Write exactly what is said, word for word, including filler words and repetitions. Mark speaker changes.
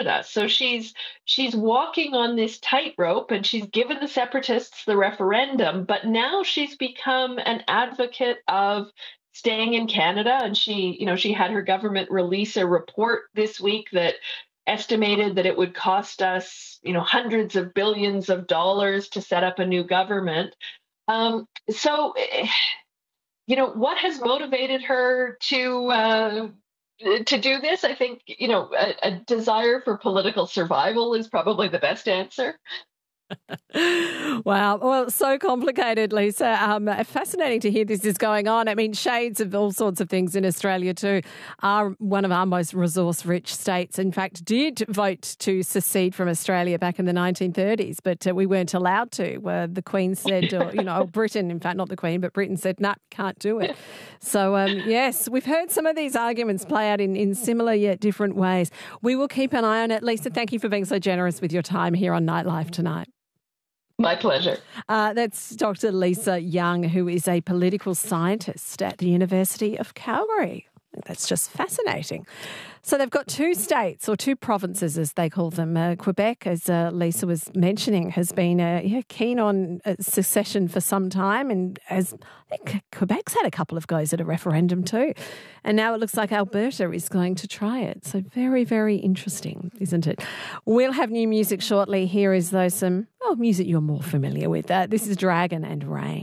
Speaker 1: Canada. So she's she's walking on this tightrope, and she's given the separatists the referendum, but now she's become an advocate of staying in Canada. And she, you know, she had her government release a report this week that estimated that it would cost us, you know, hundreds of billions of dollars to set up a new government. Um, so, you know, what has motivated her to uh, to do this? I think, you know, a, a desire for political survival is probably the best answer.
Speaker 2: Wow. Well, so complicated, Lisa. Um, fascinating to hear this is going on. I mean, shades of all sorts of things in Australia too. Are one of our most resource-rich states. In fact, did vote to secede from Australia back in the nineteen thirties, but uh, we weren't allowed to. Uh, the Queen said, or, you know, Britain, in fact, not the Queen, but Britain said, no, nah, can't do it. So, um, yes, we've heard some of these arguments play out in, in similar yet different ways. We will keep an eye on it. Lisa, thank you for being so generous with your time here on Nightlife tonight.
Speaker 1: My pleasure.
Speaker 2: Uh, that's Doctor Lisa Young, who is a political scientist at the University of Calgary. That's just fascinating. So they've got two states, or two provinces as they call them. Uh, Quebec, as uh, Lisa was mentioning, has been uh, yeah, keen on uh, secession for some time, and as I think Quebec's had a couple of goes at a referendum too. And now it looks like Alberta is going to try it. So very, very interesting, isn't it? We'll have new music shortly. Here is, though, some oh, music you're more familiar with. Uh, this is Dragon and Rain.